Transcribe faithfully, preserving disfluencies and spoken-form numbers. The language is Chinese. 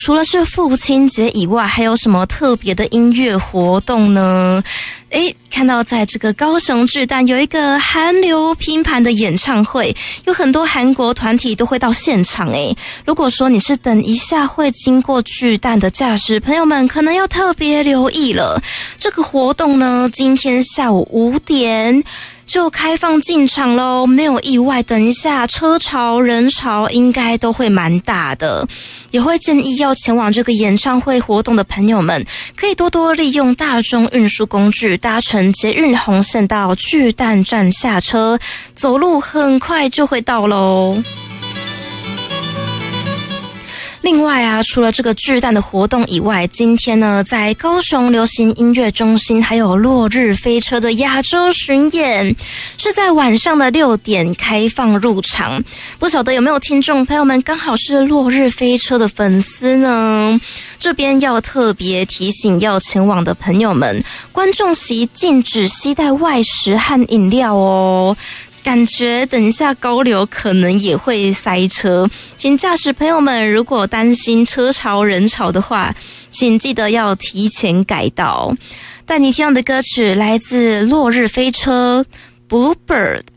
除了是父亲节以外，还有什么特别的音乐活动呢？诶，看到在这个高雄巨蛋有一个韩流拼盘的演唱会，有很多韩国团体都会到现场诶。如果说你是等一下会经过巨蛋的驾驶朋友们，可能要特别留意了。这个活动呢，今天下午五点就开放进场咯，没有意外，等一下车潮人潮应该都会蛮大的，也会建议要前往这个演唱会活动的朋友们，可以多多利用大众运输工具，搭乘捷运红线到巨蛋站下车，走路很快就会到咯。另外啊，除了这个巨蛋的活动以外，今天呢，在高雄流行音乐中心还有落日飞车的亚洲巡演，是在晚上的六点开放入场。不晓得有没有听众朋友们刚好是落日飞车的粉丝呢？这边要特别提醒要前往的朋友们，观众席禁止携带外食和饮料哦。感觉等一下高流可能也会塞车，请驾驶朋友们如果担心车潮人潮的话，请记得要提前改道。带你听到的歌曲来自落日飞车 Bluebird。